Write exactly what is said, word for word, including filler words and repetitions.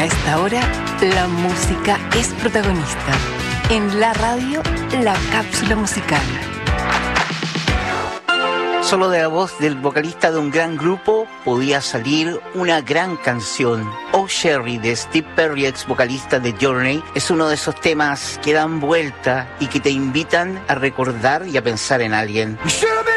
A esta hora, la música es protagonista. En la radio, la cápsula musical. Solo de la voz del vocalista de un gran grupo podía salir una gran canción. Oh Sherry, de Steve Perry, ex vocalista de Journey, es uno de esos temas que dan vuelta y que te invitan a recordar y a pensar en alguien.